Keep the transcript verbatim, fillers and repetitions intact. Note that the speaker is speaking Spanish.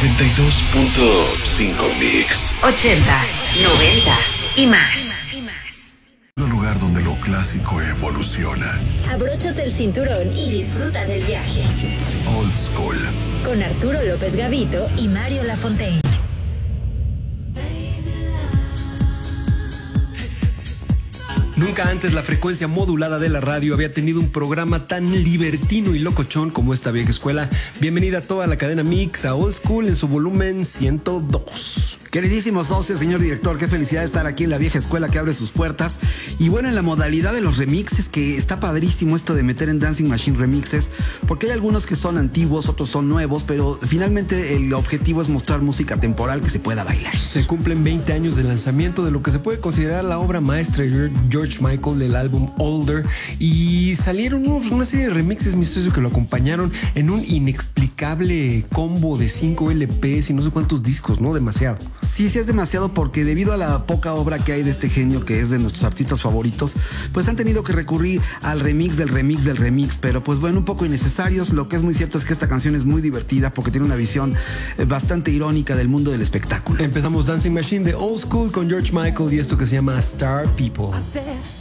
noventa y dos punto cinco Mix. Ochentas, noventas y más. Un lugar donde lo clásico evoluciona. Abróchate el cinturón y disfruta del viaje. Old School. Con Arturo López Gavito y Mario Lafontaine. Nunca antes la frecuencia modulada de la radio había tenido un programa tan libertino y locochón como esta vieja escuela. Bienvenida a toda la cadena Mix, a Old School en su volumen ciento dos. Queridísimo socio, señor director, qué felicidad estar aquí en la vieja escuela que abre sus puertas. Y bueno, en la modalidad de los remixes, que está padrísimo esto de meter en Dancing Machine remixes, porque hay algunos que son antiguos, otros son nuevos, pero finalmente el objetivo es mostrar música temporal que se pueda bailar. Se cumplen veinte años del lanzamiento de lo que se puede considerar la obra maestra de George Michael del álbum Older, y salieron unos, una serie de remixes, mi socio, que lo acompañaron en un inexplicable combo de cinco L Pes y no sé cuántos discos, ¿no? Demasiado. Sí, sí es demasiado, porque debido a la poca obra que hay de este genio, que es de nuestros artistas favoritos, pues han tenido que recurrir al remix del remix del remix, pero pues bueno, un poco innecesarios. Lo que es muy cierto es que esta canción es muy divertida porque tiene una visión bastante irónica del mundo del espectáculo. Empezamos Dancing Machine de Old School con George Michael y esto que se llama Star People. I said